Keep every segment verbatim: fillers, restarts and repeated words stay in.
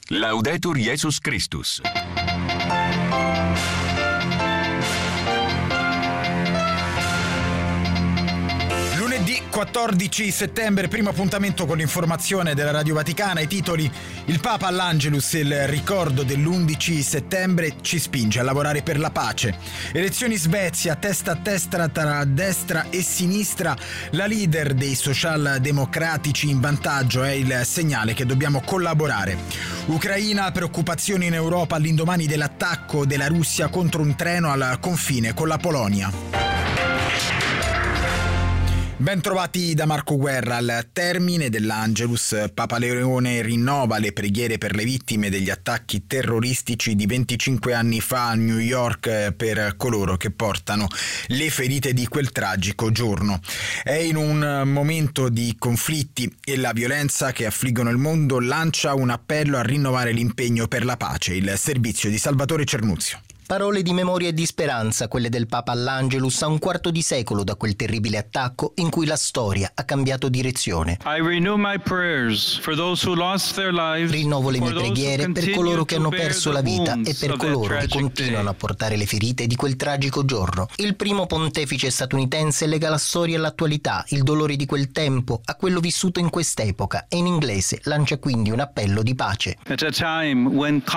Laudetur Jesus Christus. Lunedì quattordici settembre, primo appuntamento con l'informazione della Radio Vaticana. I titoli: il Papa all'Angelus, il ricordo dell'undici settembre ci spinge a lavorare per la pace. Elezioni in Svezia, testa a testa tra destra e sinistra, la leader dei socialdemocratici in vantaggio, è il segnale che dobbiamo collaborare. Ucraina, preoccupazioni in Europa all'indomani dell'attacco della Russia contro un treno al confine con la Polonia. Ben trovati da Marco Guerra. Al termine dell'Angelus, Papa Leone rinnova le preghiere per le vittime degli attacchi terroristici di venticinque anni fa a New York per coloro che portano le ferite di quel tragico giorno. È in un momento di conflitti e la violenza che affliggono il mondo, lancia un appello a rinnovare l'impegno per la pace. Il servizio di Salvatore Cernuzio. Parole di memoria e di speranza, quelle del Papa all'Angelus a un quarto di secolo da quel terribile attacco in cui la storia ha cambiato direzione. Rinnovo le mie preghiere per coloro che hanno perso la vita e per coloro che continuano a portare le ferite di quel tragico giorno. Il primo pontefice statunitense lega la storia all'attualità, il dolore di quel tempo a quello vissuto in quest'epoca, e in inglese lancia quindi un appello di pace. In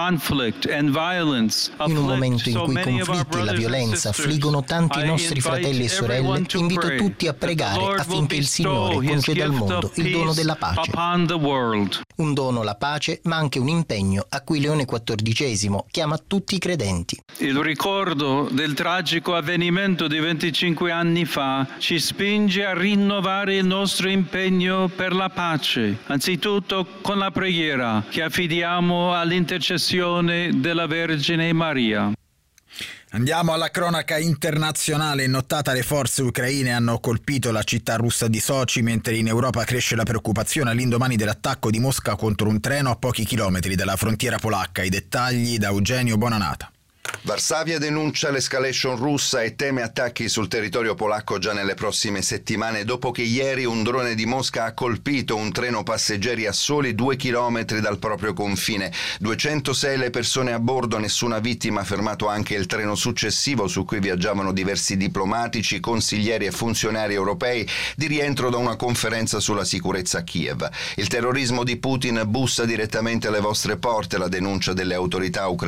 un momento in cui i conflitti e la violenza affliggono tanti nostri fratelli e sorelle, invito tutti a pregare affinché il Signore conceda al mondo il dono della pace. Un dono, la pace, ma anche un impegno a cui Leone quattordicesimo chiama tutti i credenti. Il ricordo del tragico avvenimento di venticinque anni fa ci spinge a rinnovare il nostro impegno per la pace, anzitutto con la preghiera che affidiamo all'intercessione della Vergine Maria. Andiamo alla cronaca internazionale. In nottata le forze ucraine hanno colpito la città russa di Sochi, mentre in Europa cresce la preoccupazione all'indomani dell'attacco di Mosca contro un treno a pochi chilometri dalla frontiera polacca. I dettagli da Eugenio Bonanata. Varsavia denuncia l'escalation russa e teme attacchi sul territorio polacco già nelle prossime settimane, dopo che ieri un drone di Mosca ha colpito un treno passeggeri a soli due chilometri dal proprio confine. duecentosei le persone a bordo, nessuna vittima, fermato anche il treno successivo su cui viaggiavano diversi diplomatici, consiglieri e funzionari europei di rientro da una conferenza sulla sicurezza a Kiev. Il terrorismo di Putin bussa direttamente alle vostre porte, la denuncia delle autorità ucraine